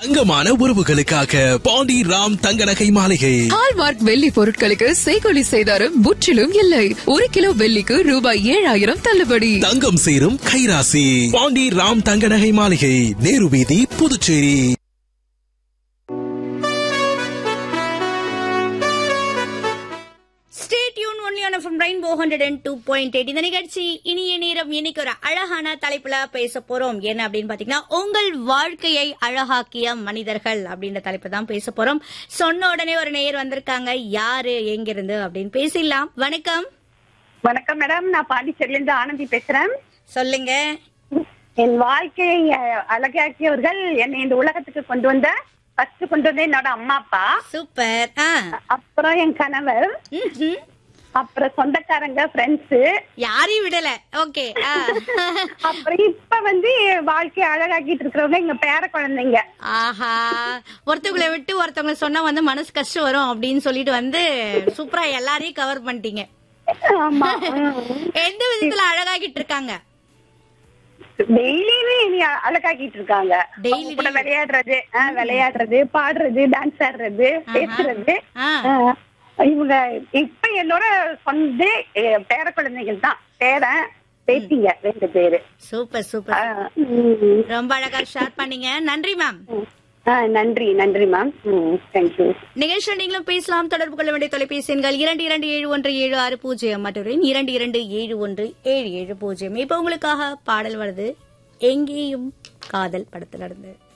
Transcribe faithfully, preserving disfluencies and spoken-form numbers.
தங்கமான உறவுகளுக்காக பாண்டி ராம் தங்க நகை மாளிகை. ஹால்மார்க் வெள்ளி பொருட்களுக்கு செய்கூலி சேதாரம் முற்றிலும் இல்லை. ஒரு கிலோ வெள்ளிக்கு ரூபாய் ஏழாயிரம் தள்ளுபடி. தங்கம் சேரும் கைராசி பாண்டி ராம் தங்க நகை மாளிகை, நேரு வீதி, புதுச்சேரி. இந்த நிகழ்ச்சி இனிய நேரம். இன்னைக்கு ஒரு அழகான தலைப்புல பேச போறோம். என்ன அப்படின்னு பாத்தீங்கன்னா, உங்கள் வாழ்க்கையை அழகாக்கிய மனிதர்கள் அப்படின்ற தலைப்பு தான் பேச போறோம். சொன்ன உடனே ஒரு நேயர் வந்திருக்காங்க. யாரு, எங்கிருந்து அப்படின்னு பேசிடலாம். வணக்கம். வணக்கம் மேடம், நான் பாண்டிச்சேரியில இருந்து ஆனந்தி பேசுறேன். சொல்லுங்க. என் வாழ்க்கையை அழகாக்கியவர்கள், என்னை இந்த உலகத்துக்கு கொண்டு வந்த ஃபர்ஸ்ட் கொண்டு வந்த என்னோட அம்மா அப்பா. சூப்பர். அப்புறம் என் கணவர், அப்புறம் சொந்தக்காரங்க, ஃப்ரெண்ட்ஸ், யாரையும் விடல. ஓகே. அப்புறம் இப்ப வந்து வாழ்க்கையை அழகாக்கிட்டு இருக்கிறவங்க எங்க பேர குழந்தைங்க. ஆஹா, ஒருத்தவங்களை விட்டு ஒருத்தவங்களை சொன்னா வந்து மனசு கஷ்டம் வரும் அப்படின்னு சொல்லிட்டு வந்து சூப்பரா எல்லாரையும் கவர் பண்ணிட்டீங்க. ஆமா. எந்த விதத்துல அழகாக்கிட்டு இருக்காங்க? டெய்லியுமே இனி அழகாக்கிட்டு இருக்காங்க. டெய்லி கூட விளையாடுறது, விளையாடுறது, பாடுறது, டான்ஸ் ஆடுறது, பேசுறது. இவங்க இப்ப என்னோட சொந்த பேர குழந்தைகள் தான். பேரன் பேத்திங்க ரெண்டு பேரு. சூப்பர் சூப்பர், ரொம்ப அழகா ஷேர் பண்ணீங்க. நன்றி மேம். நன்றி நன்றி மேம். தேங்க்யூ. நிகழ்ச்சி நீங்களும் பேசலாம். தொடர்பு கொள்ள வேண்டிய தொலைபேசி எண்கள் இரண்டு இரண்டு ஏழு ஒன்று ஏழு ஆறு பூஜ்ஜியம் மற்றும் இரண்டு இரண்டு ஏழு ஒன்று ஏழு ஏழு பூஜ்ஜியம். இப்ப உங்களுக்காக பாடல் வருது, எங்கேயும் காதல் படத்துல இருந்து.